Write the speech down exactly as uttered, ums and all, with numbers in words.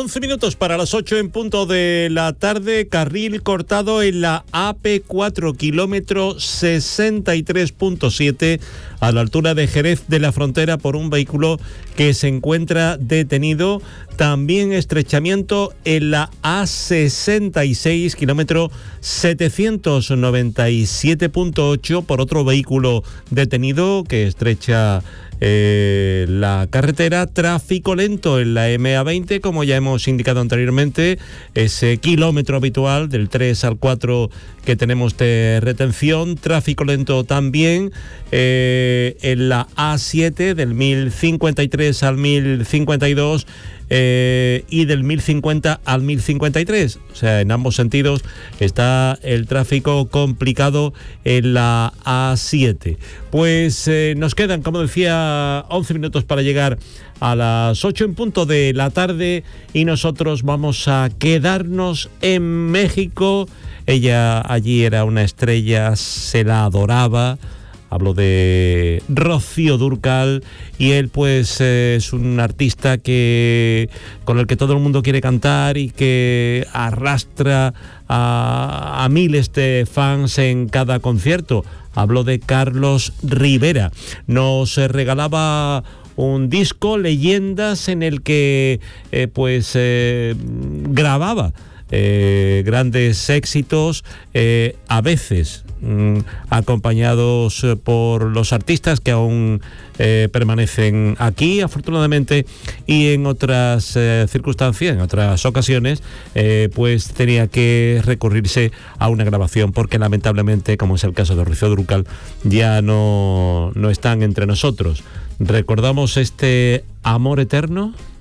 once minutos para las ocho en punto de la tarde. Carril cortado en la A P cuatro, kilómetro sesenta y tres punto siete, a la altura de Jerez de la Frontera, por un vehículo que se encuentra detenido. También estrechamiento en la A sesenta y seis, kilómetro setecientos noventa y siete punto ocho, por otro vehículo detenido que estrecha Eh, la carretera. Tráfico lento en la M A veinte, como ya hemos indicado anteriormente, ese kilómetro habitual del tres al cuatro que tenemos de retención. Tráfico lento también eh, en la A siete, del mil cincuenta y tres al mil cincuenta y dos, eh, y del mil cincuenta al mil cincuenta y tres, o sea, en ambos sentidos está el tráfico complicado en la A siete. Pues eh, nos quedan, como decía, once minutos para llegar a las ocho en punto de la tarde, y nosotros vamos a quedarnos en México. Ella allí era una estrella, se la adoraba. Hablo de Rocío Dúrcal, y él pues eh, es un artista que con el que todo el mundo quiere cantar y que arrastra a, a miles de fans en cada concierto. Hablo de Carlos Rivera. Nos eh, regalaba un disco, Leyendas, en el que eh, pues eh, grababa Eh, grandes éxitos, eh, a veces mm, acompañados por los artistas que aún eh, permanecen aquí, afortunadamente, y en otras eh, circunstancias, en otras ocasiones, eh, pues tenía que recurrirse a una grabación, porque lamentablemente, como es el caso de Rocío Dúrcal, ya no, no están entre nosotros. Recordamos este Amor Eterno.